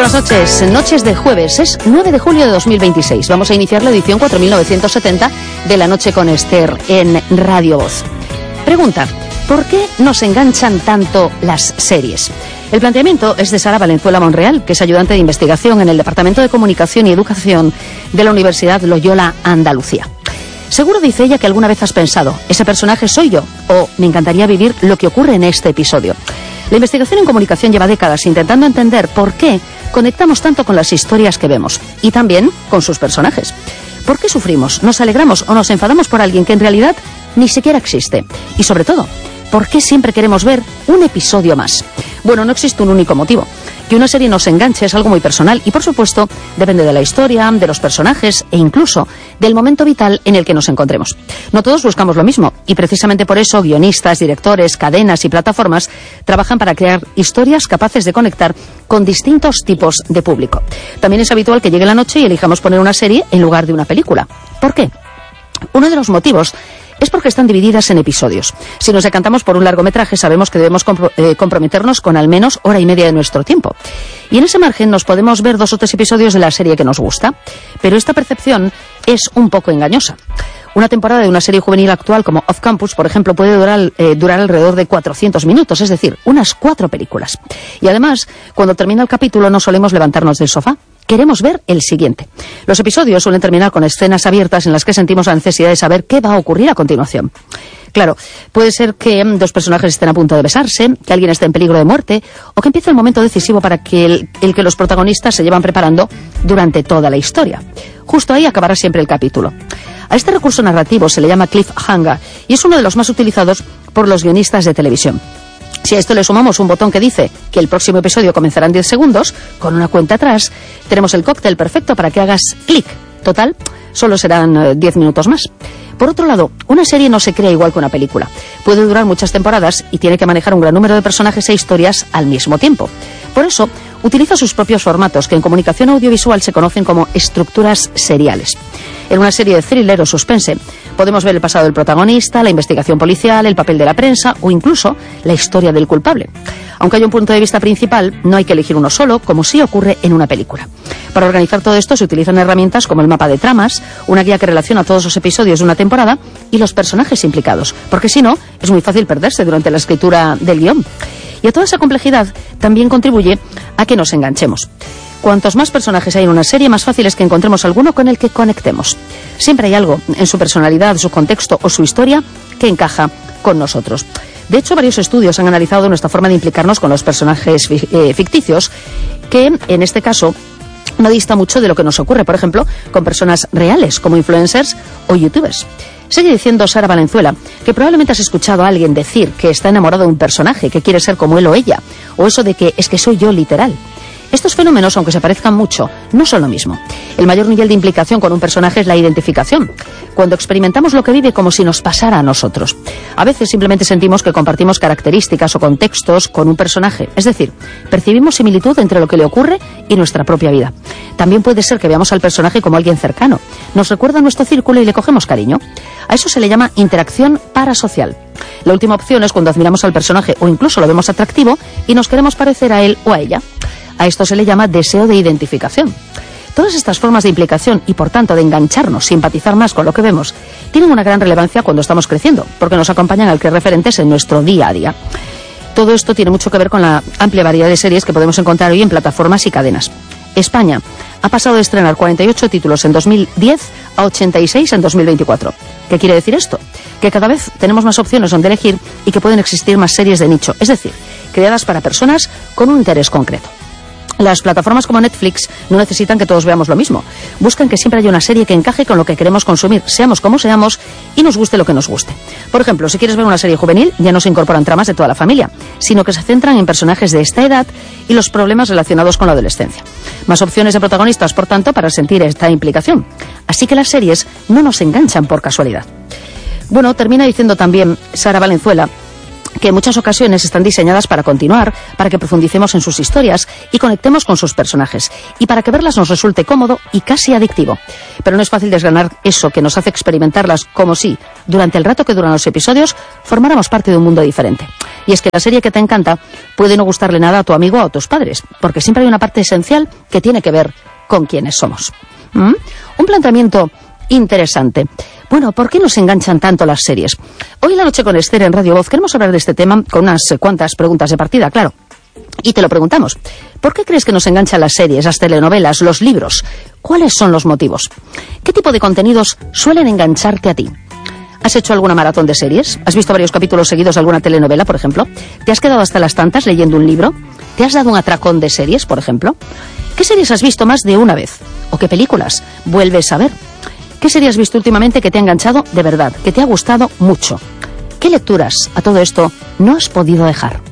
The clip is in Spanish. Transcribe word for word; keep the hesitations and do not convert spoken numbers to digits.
buenas noches. Noches de jueves, es nueve de julio de dos mil veintiséis. Vamos a iniciar la edición cuatro mil novecientos setenta de La Noche con Esther en Radio Voz. Pregunta, ¿por qué nos enganchan tanto las series? El planteamiento es de Sara Valenzuela Monreal, que es ayudante de investigación en el Departamento de Comunicación y Educación de la Universidad Loyola Andalucía. Seguro, dice ella, que alguna vez has pensado, ese personaje soy yo, o me encantaría vivir lo que ocurre en este episodio. La investigación en comunicación lleva décadas intentando entender por qué conectamos tanto con las historias que vemos y también con sus personajes. ¿Por qué sufrimos, nos alegramos o nos enfadamos por alguien que en realidad ni siquiera existe? Y sobre todo, ¿por qué siempre queremos ver un episodio más? Bueno, no existe un único motivo. Que una serie nos enganche es algo muy personal y, por supuesto, depende de la historia, de los personajes e incluso del momento vital en el que nos encontremos. No todos buscamos lo mismo y precisamente por eso guionistas, directores, cadenas y plataformas trabajan para crear historias capaces de conectar con distintos tipos de público. También es habitual que llegue la noche y elijamos poner una serie en lugar de una película. ¿Por qué? Uno de los motivos es porque están divididas en episodios. Si nos decantamos por un largometraje, sabemos que debemos compro- eh, comprometernos con al menos hora y media de nuestro tiempo. Y en ese margen nos podemos ver dos o tres episodios de la serie que nos gusta. Pero esta percepción es un poco engañosa. Una temporada de una serie juvenil actual como Off Campus, por ejemplo, puede durar, eh, durar alrededor de cuatrocientos minutos, es decir, unas cuatro películas. Y además, cuando termina el capítulo no solemos levantarnos del sofá. Queremos ver el siguiente. Los episodios suelen terminar con escenas abiertas en las que sentimos la necesidad de saber qué va a ocurrir a continuación. Claro, puede ser que dos personajes estén a punto de besarse, que alguien esté en peligro de muerte, o que empiece el momento decisivo para que el, el que los protagonistas se llevan preparando durante toda la historia. Justo ahí acabará siempre el capítulo. A este recurso narrativo se le llama cliffhanger y es uno de los más utilizados por los guionistas de televisión. Si a esto le sumamos un botón que dice que el próximo episodio comenzará en diez segundos, con una cuenta atrás, tenemos el cóctel perfecto para que hagas clic. Total, solo serán eh, diez minutos más. Por otro lado, una serie no se crea igual que una película. Puede durar muchas temporadas y tiene que manejar un gran número de personajes e historias al mismo tiempo. Por eso, utiliza sus propios formatos, que en comunicación audiovisual se conocen como estructuras seriales. En una serie de thriller o suspense, podemos ver el pasado del protagonista, la investigación policial, el papel de la prensa o incluso la historia del culpable. Aunque haya un punto de vista principal, no hay que elegir uno solo, como sí ocurre en una película. Para organizar todo esto se utilizan herramientas como el mapa de tramas, una guía que relaciona todos los episodios de una temporada y los personajes implicados, porque si no, es muy fácil perderse durante la escritura del guión. Y a toda esa complejidad también contribuye a que nos enganchemos. Cuantos más personajes hay en una serie, más fácil es que encontremos alguno con el que conectemos. Siempre hay algo en su personalidad, su contexto o su historia que encaja con nosotros. De hecho, varios estudios han analizado nuestra forma de implicarnos con los personajes eh, ficticios, que en este caso no dista mucho de lo que nos ocurre, por ejemplo, con personas reales como influencers o youtubers. Sigue diciendo Sara Valenzuela que probablemente has escuchado a alguien decir que está enamorado de un personaje, que quiere ser como él o ella, o eso de que es que soy yo literal. Estos fenómenos, aunque se parezcan mucho, no son lo mismo. El mayor nivel de implicación con un personaje es la identificación, cuando experimentamos lo que vive como si nos pasara a nosotros. A veces simplemente sentimos que compartimos características o contextos con un personaje, es decir, percibimos similitud entre lo que le ocurre y nuestra propia vida. También puede ser que veamos al personaje como alguien cercano, nos recuerda a nuestro círculo y le cogemos cariño. A eso se le llama interacción parasocial. La última opción es cuando admiramos al personaje o incluso lo vemos atractivo y nos queremos parecer a él o a ella. A esto se le llama deseo de identificación. Todas estas formas de implicación y, por tanto, de engancharnos, simpatizar más con lo que vemos, tienen una gran relevancia cuando estamos creciendo, porque nos acompañan al que referentes en nuestro día a día. Todo esto tiene mucho que ver con la amplia variedad de series que podemos encontrar hoy en plataformas y cadenas. España ha pasado de estrenar cuarenta y ocho títulos en dos mil diez a ochenta y seis en dos mil veinticuatro. ¿Qué quiere decir esto? Que cada vez tenemos más opciones donde elegir y que pueden existir más series de nicho, es decir, creadas para personas con un interés concreto. Las plataformas como Netflix no necesitan que todos veamos lo mismo. Buscan que siempre haya una serie que encaje con lo que queremos consumir, seamos como seamos, y nos guste lo que nos guste. Por ejemplo, si quieres ver una serie juvenil, ya no se incorporan tramas de toda la familia, sino que se centran en personajes de esta edad y los problemas relacionados con la adolescencia. Más opciones de protagonistas, por tanto, para sentir esta implicación. Así que las series no nos enganchan por casualidad. Bueno, termina diciendo también Sara Valenzuela que en muchas ocasiones están diseñadas para continuar, para que profundicemos en sus historias y conectemos con sus personajes, y para que verlas nos resulte cómodo y casi adictivo. Pero no es fácil desgranar eso que nos hace experimentarlas como si, durante el rato que duran los episodios, formáramos parte de un mundo diferente. Y es que la serie que te encanta puede no gustarle nada a tu amigo o a tus padres, porque siempre hay una parte esencial que tiene que ver con quiénes somos. ¿Mm? Un planteamiento interesante. Bueno, ¿por qué nos enganchan tanto las series? Hoy en La Noche con Esther en Radio Voz queremos hablar de este tema con unas cuantas preguntas de partida, claro. Y te lo preguntamos. ¿Por qué crees que nos enganchan las series, las telenovelas, los libros? ¿Cuáles son los motivos? ¿Qué tipo de contenidos suelen engancharte a ti? ¿Has hecho alguna maratón de series? ¿Has visto varios capítulos seguidos de alguna telenovela, por ejemplo? ¿Te has quedado hasta las tantas leyendo un libro? ¿Te has dado un atracón de series, por ejemplo? ¿Qué series has visto más de una vez? ¿O qué películas vuelves a ver? ¿Qué serie has visto últimamente que te ha enganchado de verdad, que te ha gustado mucho? ¿Qué lecturas a todo esto no has podido dejar?